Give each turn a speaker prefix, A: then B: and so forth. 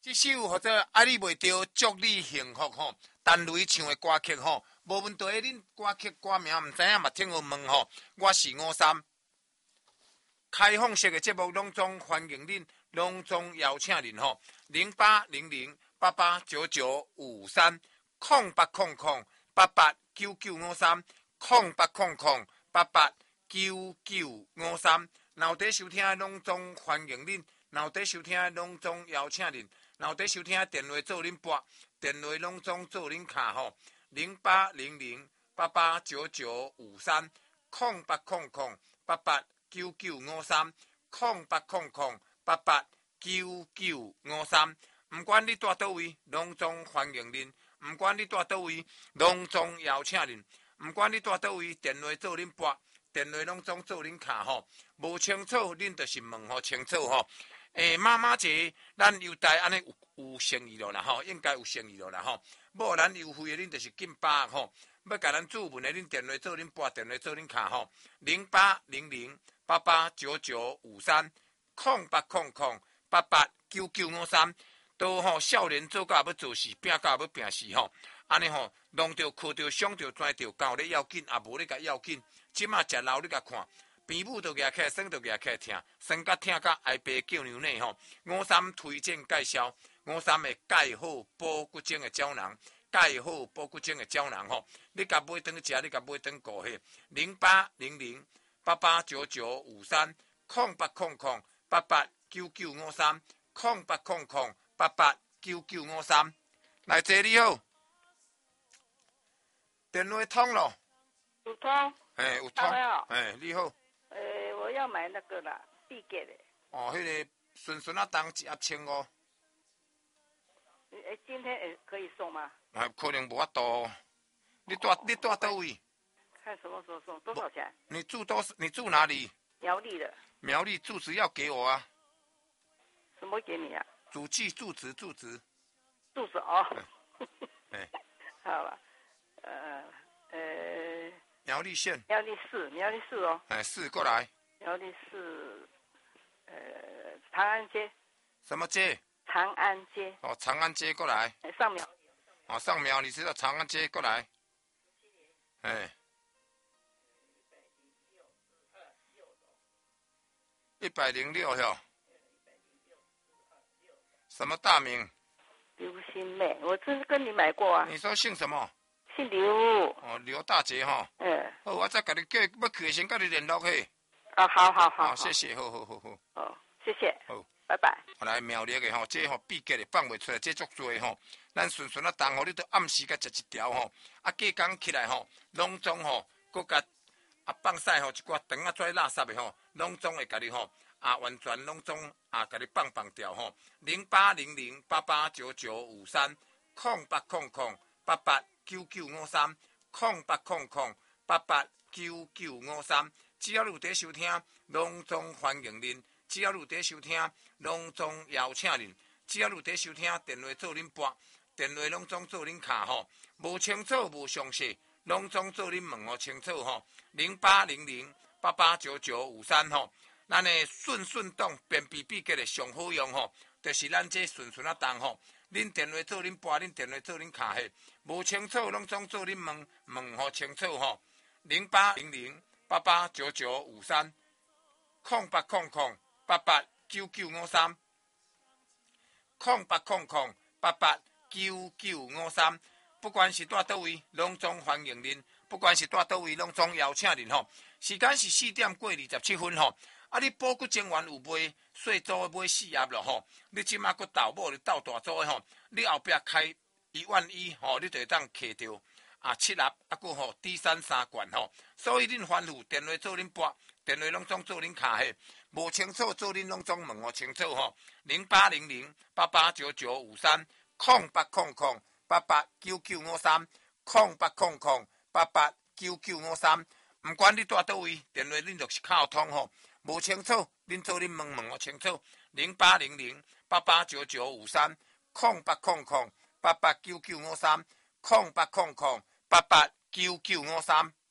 A: 这首或者爱你袂着，祝你幸福吼。陈雷唱的歌曲吼，无问题。恁歌曲歌名毋知影嘛？听我问吼。我是53，开放式的节目拢总欢迎恁，拢总邀请恁吼。0800889953，0800889953，脑袋收听拢总欢迎恁，脑袋收听拢总邀请恁。然后伫收听电话做恁拨，电话拢总做恁卡吼，0800889953，0800889953，毋管你住倒位，拢总欢迎恁；毋管你住倒位，拢总邀请恁；毋管你住倒位，电话做恁拨，电话拢总做恁卡吼。无清楚，恁就是问吼清楚吼。妈妈节，咱优待安尼有生意咯啦吼，应该有生意咯啦吼。无咱优惠的，恁就是紧把握吼。要甲咱注文的，恁电话做恁拨，电话做恁卡吼。0800889953，0800889953，都吼少年做甲要做事，拼甲要拼死吼。安尼吼，弄着、靠着、想着、赚着，搞咧要紧，也无咧甲要紧。即马食老你甲看。鼻母都举起来，酸都举起来听，酸甲听甲挨白叫牛奶吼。53推荐介绍，53的钙好补骨精的胶囊，钙好补骨精的胶囊吼。你甲买顿食，你甲买顿顾许。0800889953，0800889953，来坐你好，电话通咯。
B: 有通。
A: 有通。你好。
B: 我要买那个啦，必给的。
A: 哦，迄个顺顺啊，当一盒1500。
B: 今天可以送吗？
A: 可能无法度。你住倒位？
B: 看什么时候送？多少钱？
A: 你住哪里？
B: 苗栗的。
A: 苗栗住址要给我啊。
B: 什么给你啊？
A: 住址。住址
B: 哦。好了，
A: 苗栗县。
B: 苗栗市哦。
A: 市过来。
B: 苗栗市，长安街。
A: 什么街？
B: 长安街。
A: 哦，长安街过来。
B: 上苗。
A: 哦，上苗，你知道长安街过来。106哟。什么大名？
B: 刘新妹，我这是跟你买过啊。
A: 你说姓什么？
B: 姓刘。
A: 哦，刘大姐哈。好，我再甲你叫，要去先甲你联络嘿。
B: 好，
A: 谢谢，好。
B: 哦，谢谢。
A: 好，
B: 拜拜。
A: 来苗栗的吼，这吼秘诀的放袂出来，这足多吼。咱顺啊当吼，你都暗时甲食一条吼，隔工起来吼，拢总吼，佮甲放屎吼，一寡肠仔跩垃圾的吼，拢总会甲你吼，完全拢总甲你放掉吼。0800889953，0800889953，只要你有在收听，拢总欢迎恁；只要你有在收听，拢总邀请恁；只要你有在收听，电话做恁拨，电话拢总做恁卡吼。无清楚无详细，拢总做恁问吼清楚吼。0800889953吼，咱的顺动便秘秘诀的上好用吼，就是咱这顺啊当吼。恁电话做恁拨，恁电话做恁卡嘿，无清楚拢总做恁问吼清楚吼。0800889953，0800889953，不管是住倒位，拢总欢迎恁；不管是住倒位，拢总邀请恁吼。时间是4点过27分吼。你补骨精元有卖细组的买4盒咯吼，你即马佫斗某你斗大组的吼，你后壁开11000吼，你就会当摕到7盒，佫吼低3罐吼。所以恁吩咐电话做恁拨，电话拢总做恁卡嘿，无清楚做恁拢总问清楚吼。0800889953，0800889953，毋管你住倒位，电话恁就是敲通吼。无清楚，恁做恁问清楚。0800889953，0800889953，0800889953。